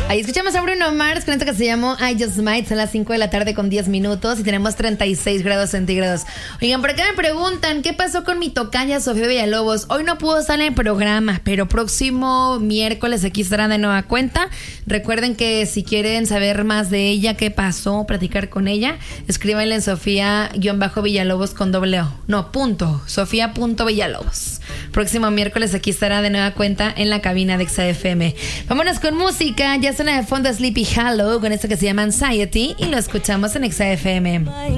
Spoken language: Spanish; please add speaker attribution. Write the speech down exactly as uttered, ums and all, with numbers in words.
Speaker 1: Ahí escuchamos a Bruno Mars con esto que se llamó I Just Might. Son las cinco de la tarde con diez minutos y tenemos treinta y seis grados centígrados. Oigan, por acá me preguntan, ¿qué pasó con mi tocaya Sofía Villalobos? Hoy no pudo estar en el programa, pero próximo miércoles aquí estará de nueva cuenta. Recuerden que si quieren saber más de ella, qué pasó, platicar con ella, escríbanle en Sofía-Villalobos con doble O. No, punto. Sofía.Villalobos. Próximo miércoles aquí estará de nueva cuenta en la cabina de X F M. Vámonos con música. Ya suena de fondo Sleepy Hollow con esto que se llama Anxiety y lo escuchamos en X F M.